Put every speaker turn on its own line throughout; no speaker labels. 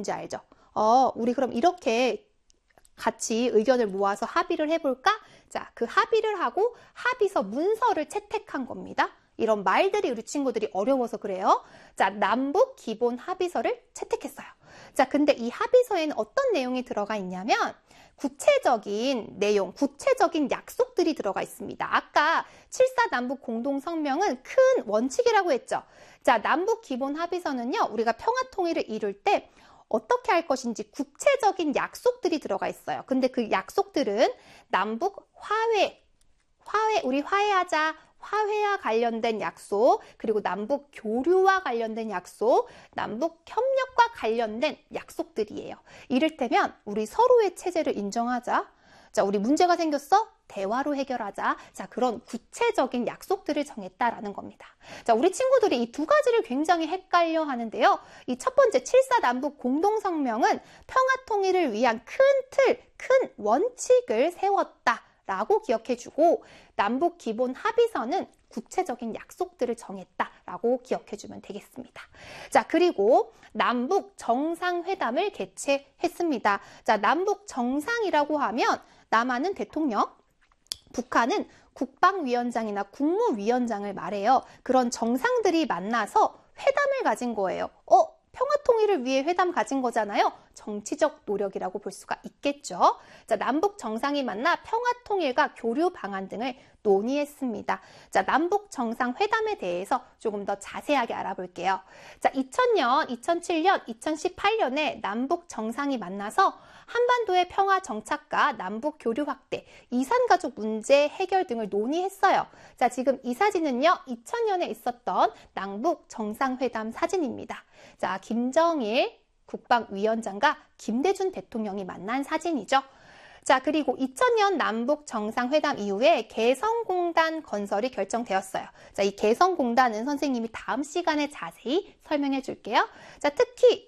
뭔지 알죠? 우리 그럼 이렇게 같이 의견을 모아서 합의를 해볼까? 자, 그 합의를 하고 합의서 문서를 채택한 겁니다. 이런 말들이 우리 친구들이 어려워서 그래요. 자, 남북 기본 합의서를 채택했어요. 자, 근데 이 합의서에는 어떤 내용이 들어가 있냐면 구체적인 내용, 구체적인 약속들이 들어가 있습니다. 아까 7.4 남북 공동성명은 큰 원칙이라고 했죠. 자, 남북 기본 합의서는요, 우리가 평화통일을 이룰 때 어떻게 할 것인지 구체적인 약속들이 들어가 있어요. 근데 그 약속들은 남북 우리 화해하자, 화해와 관련된 약속, 그리고 남북 교류와 관련된 약속, 남북 협력과 관련된 약속들이에요. 이를테면 우리 서로의 체제를 인정하자. 자, 우리 문제가 생겼어? 대화로 해결하자. 자, 그런 구체적인 약속들을 정했다라는 겁니다. 자, 우리 친구들이 이 두 가지를 굉장히 헷갈려 하는데요. 이 첫 번째 7.4 남북 공동성명은 평화통일을 위한 큰 틀, 큰 원칙을 세웠다라고 기억해주고, 남북 기본 합의서는 구체적인 약속들을 정했다라고 기억해주면 되겠습니다. 자, 그리고 남북 정상회담을 개최했습니다. 자, 남북 정상이라고 하면 남한은 대통령, 북한은 국방위원장이나 국무위원장을 말해요. 그런 정상들이 만나서 회담을 가진 거예요. 평화통일을 위해 회담 가진 거잖아요. 정치적 노력이라고 볼 수가 있겠죠. 자, 남북 정상이 만나 평화통일과 교류 방안 등을 논의했습니다. 자, 남북 정상회담에 대해서 조금 더 자세하게 알아볼게요. 자, 2000년, 2007년, 2018년에 남북 정상이 만나서 한반도의 평화 정착과 남북 교류 확대, 이산가족 문제 해결 등을 논의했어요. 자, 지금 이 사진은요, 2000년에 있었던 남북 정상회담 사진입니다. 자, 김정일 국방위원장과 김대중 대통령이 만난 사진이죠. 자, 그리고 2000년 남북 정상회담 이후에 개성공단 건설이 결정되었어요. 자, 이 개성공단은 선생님이 다음 시간에 자세히 설명해 줄게요. 자, 특히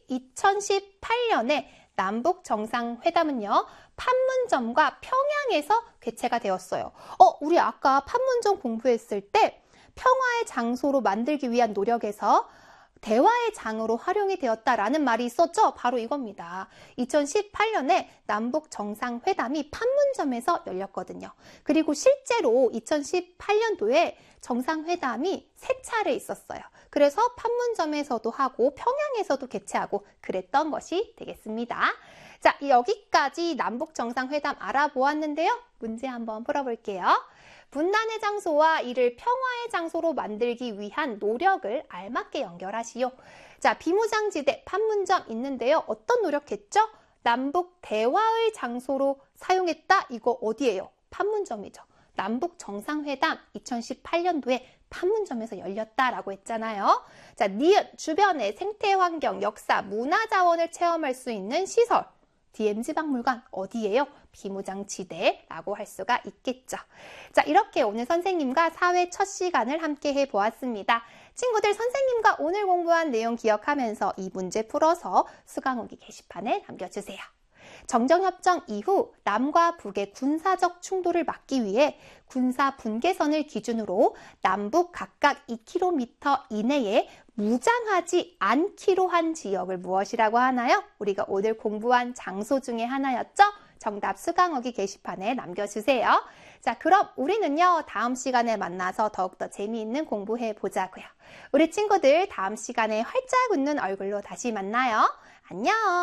2018년에 남북 정상회담은요, 판문점과 평양에서 개최가 되었어요. 우리 아까 판문점 공부했을 때 평화의 장소로 만들기 위한 노력에서 대화의 장으로 활용이 되었다라는 말이 있었죠? 바로 이겁니다. 2018년에 남북 정상회담이 판문점에서 열렸거든요. 그리고 실제로 2018년도에 정상회담이 3차례 있었어요. 그래서 판문점에서도 하고 평양에서도 개최하고 그랬던 것이 되겠습니다. 자, 여기까지 남북 정상회담 알아보았는데요. 문제 한번 풀어볼게요. 분단의 장소와 이를 평화의 장소로 만들기 위한 노력을 알맞게 연결하시오. 자, 비무장지대 판문점 있는데요. 어떤 노력했죠? 남북 대화의 장소로 사용했다. 이거 어디예요? 판문점이죠. 남북 정상회담 2018년도에 판문점에서 열렸다라고 했잖아요. 자, 니은 주변의 생태 환경, 역사, 문화 자원을 체험할 수 있는 시설. DMZ 박물관 어디예요? 비무장지대라고 할 수가 있겠죠. 자, 이렇게 오늘 선생님과 사회 첫 시간을 함께 해보았습니다. 친구들, 선생님과 오늘 공부한 내용 기억하면서 이 문제 풀어서 수강후기 게시판에 남겨주세요. 정전협정 이후 남과 북의 군사적 충돌을 막기 위해 군사 분계선을 기준으로 남북 각각 2km 이내에 무장하지 않기로 한 지역을 무엇이라고 하나요? 우리가 오늘 공부한 장소 중에 하나였죠? 정답 수강후기 게시판에 남겨주세요. 자, 그럼 우리는요, 다음 시간에 만나서 더욱더 재미있는 공부해 보자고요. 우리 친구들 다음 시간에 활짝 웃는 얼굴로 다시 만나요. 안녕!